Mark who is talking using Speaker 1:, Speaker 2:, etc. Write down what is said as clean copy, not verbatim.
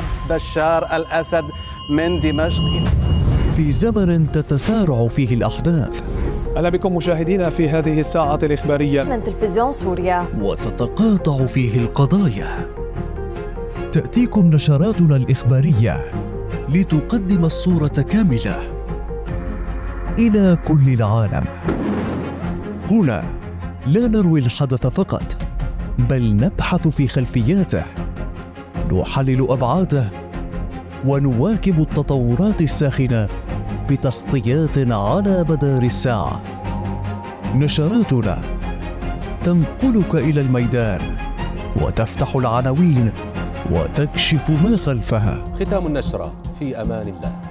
Speaker 1: بشار الأسد من دمشق.
Speaker 2: في زمن تتسارع فيه الأحداث،
Speaker 3: أهلا بكم مشاهدينا في هذه الساعة الإخبارية
Speaker 4: من تلفزيون سوريا،
Speaker 2: وتتقاطع فيه القضايا، تأتيكم نشراتنا الإخبارية لتقدم الصورة كاملة إلى كل العالم. هنا لا نروي الحدث فقط، بل نبحث في خلفياته، نحلل أبعاده، ونواكب التطورات الساخنة بتغطيات على مدار الساعة. نشراتنا تنقلك إلى الميدان وتفتح العناوين وتكشف ما خلفها.
Speaker 5: ختام النشرة، في أمان الله.